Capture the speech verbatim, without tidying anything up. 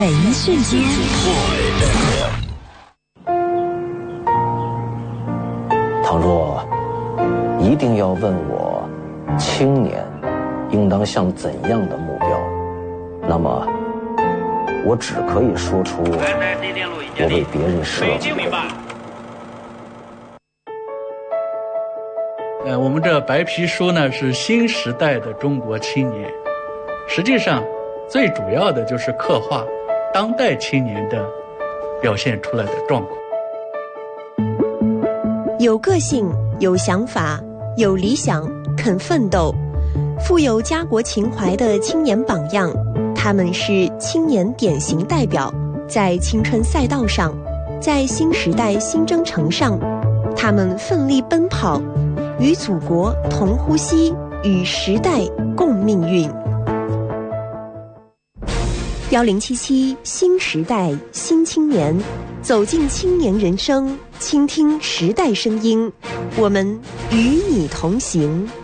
每一瞬间。 倘若一定要问我青年应当向怎样的目标，那么我只可以说出我为别人设计的。 呃，我们这白皮书呢是新时代的中国青年，实际上最主要的就是刻画当代青年的表现出来的状况。 有个性，有想法，有理想，肯奋斗，富有家国情怀的青年榜样，他们是青年典型代表，在青春赛道上，在新时代新征程上，他们奋力奔跑，与祖国同呼吸，与时代共命运。幺零七七新时代新青年，走进青年人生，倾听时代声音，我们与你同行。